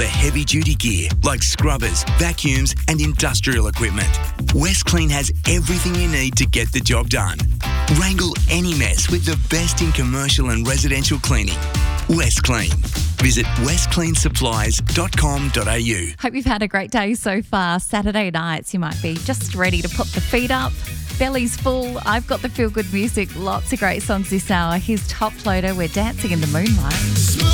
the heavy-duty gear like scrubbers, vacuums and industrial equipment. West Clean has everything you need to get the job done. Wrangle any mess with the best in commercial and residential cleaning. West Clean. Visit westcleansupplies.com.au. Hope you've had a great day so far. Saturday nights, you might be just ready to put the feet up. Belly's full. I've got the feel-good music. Lots of great songs this hour. Here's Top Loader. We're dancing in the moonlight.